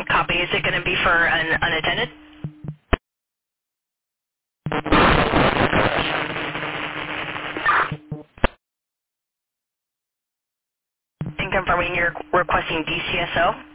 Copy. Is it going to be for an unattended? And confirming you're requesting DCSO?